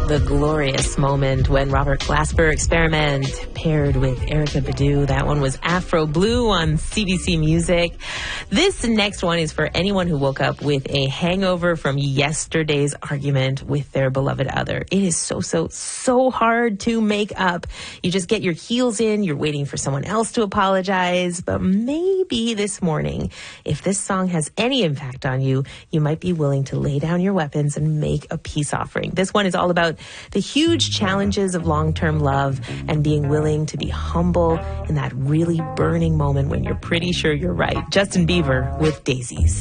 The glorious moment when Robert Glasper Experiment paired with Erykah Badu. That one was Afro Blue on CBC Music. This next one is for anyone who woke up with a hangover from yesterday's argument with their beloved other. It is so hard to make up. You just get your heels in, you're waiting for someone else to apologize, but maybe this morning, if this song has any impact on you, you might be willing to lay down your weapons and make a peace offering. This one is all about the huge challenges of long-term love and being willing to be humble in that really burning moment when you're pretty sure you're right. Justin Bieber with Daisies.